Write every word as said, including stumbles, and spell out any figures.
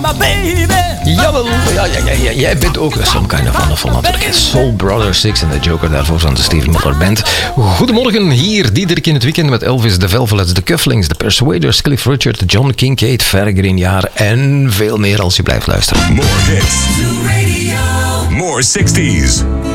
My baby. Jawel, ja, ja, ja, ja, jij bent ook some kind of wonderful natuurlijk. Soul Brother Six en de Joker daarvoor van de Steve Miller Band. Goedemorgen, hier Diederik in het weekend met Elvis, de Velvets, de Cufflinks, de Persuaders, Cliff Richard, John Kincaid, Farragher Jaar en veel meer als je blijft luisteren. More hits. More sixties.